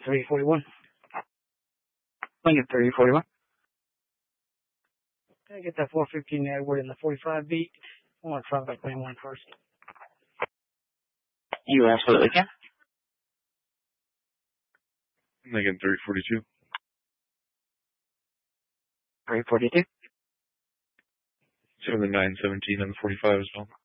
341. Lincoln 341. Can I get that 415 Edward in the 45 beat? I want to try that claim one first. You absolutely can. Lincoln 342. 342. 7917 on the 45 as well.